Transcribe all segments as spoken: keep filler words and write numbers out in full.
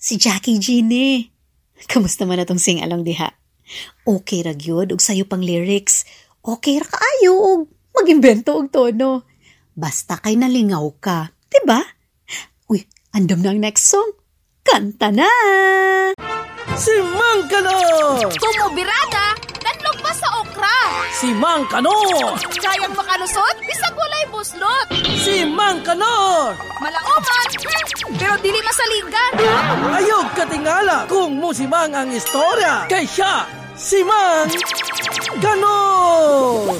Si Jackie G ni. Kamusta man atong sing-along diha? Okay ra gyud og sayo pang lyrics. Okay ra kaayo og mag-imbento og tono. Basta kay nalingaw ka, diba? Uy, andam na ang next song. Kanta na! Si Mang Kanor! Tumubirada, nanlog pa sa okra. Si Mang Kanor! Kayang makalusot, bisag walay buslot. Si Mang Kanor! Malaoman, pero dili masalingan. Ayog katingala kung musimang ang istorya. Kay siya, si Mang Kanor!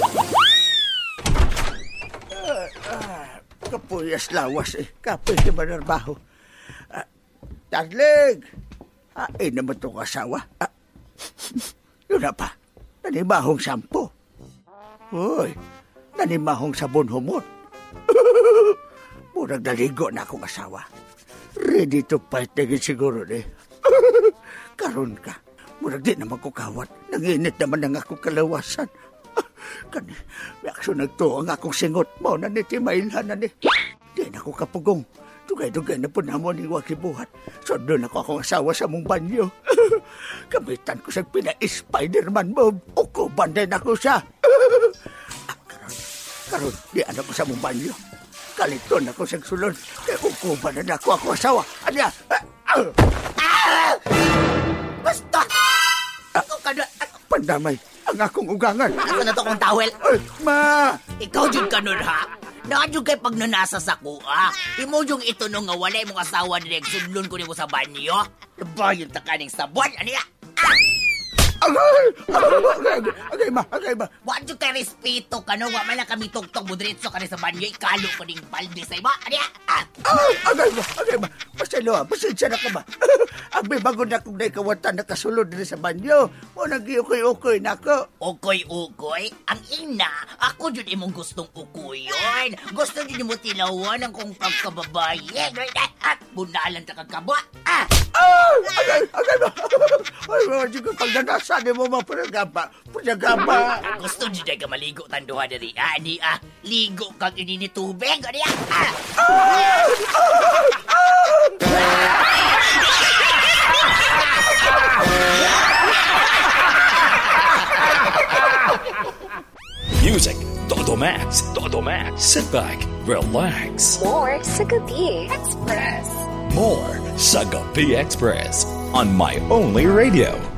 Uh, uh, kapuyas lawas eh. Kapoy si Manarbaho. Uh, Taglig! Ay naman itong asawa. Ah, yun na pa. Nanimahong sampo. Uy, nanimahong sabon humot. Murag naligo na akong asawa. Ready to fight na siguro eh. Karon ka. Murag di naman ko kawat. Nanginit naman ang akong kalawasan. Kani, may aksyon nagto ang akong singot. Mau na ni Timailhan na ni. Di na ako kapugong. Dugay-dugay na po namon ni Wakibuhat. So doon ako akong asawa sa mong banyo. Kamitan ko sa pina-Spiderman mo. Ukuban din ako siya. ah, karon, karon, di ano ko sa mong banyo. Kaliton ako sa sulod. Kaya ukuban na ako ako asawa. Anya? Ah, ah, ah, basta! Ako kada, pandamay, ang akong ugangan. Ako na to kong towel. Ay, ma! Ikaw dyan ka nun, ha? Nakadyo kay pag nanasa sa kuha. Imo yung ito nung nga walay mong asawa direk sudlon ko ni mo sa banyo. Ba yung takaning sabon? Ano ya? Ah! Agay! Agay! Agay ma! Agay ma! Wadyo kay respeto ka no? Wa man lang kami tugtog mo diretso ka ni sa banyo. Ikalo ko ning balde sa iba. Ano ya? Ah! Ay! Agay ma! Agay ma! Pasalo ha! Pasensya na ka ba? Ang may bago na kong naikawatan na kasulod rin sa banyo. O nag-iukoy-ukoy na ako. Ukoy-ukoy? Ang ina, ako dyan imong gustong ukoyon. Gusto din mo tilawan ang kong pagkababaye. At bunalan ka kagkabwa. Ah! Ay! Agay! Agay ma! Ay, mga ko pag nanasan mo mga pranagaba. Pranagaba! Gusto dyan ka maligo tanduha dari. Ah, ni ah. Ligo kang ininitubig. Ano yan? Ah! Music, Todo Max, Todo Max. Sit back, relax. More sa Gabi Express. More sa Gabi Express on My Only Radio.